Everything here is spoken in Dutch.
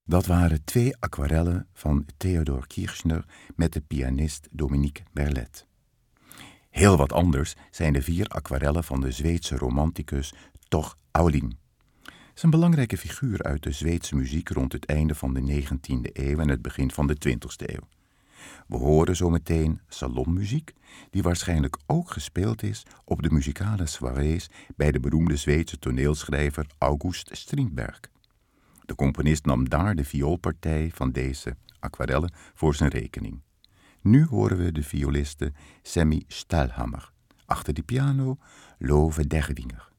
Dat waren 2 aquarellen van Theodor Kirchner met de pianist Dominique Berlet. Heel wat anders zijn de 4 aquarellen van de Zweedse romanticus Tor Auling. Het is een belangrijke figuur uit de Zweedse muziek rond het einde van de 19e eeuw en het begin van de 20e eeuw. We horen zometeen salonmuziek, die waarschijnlijk ook gespeeld is op de muzikale soirées bij de beroemde Zweedse toneelschrijver August Strindberg. De componist nam daar de vioolpartij van deze aquarellen voor zijn rekening. Nu horen we de violiste Semmi Stahlhammer. Achter de piano Love Derwinger.